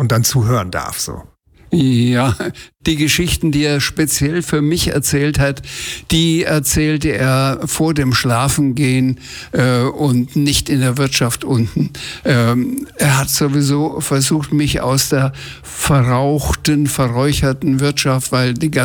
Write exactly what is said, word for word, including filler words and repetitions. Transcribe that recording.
und dann zuhören darf. So. Ja, die Geschichten, die er speziell für mich erzählt hat, die erzählte er vor dem Schlafengehen äh, und nicht in der Wirtschaft unten. Ähm, er hat sowieso versucht, mich aus der verrauchten, verräucherten Wirtschaft, weil die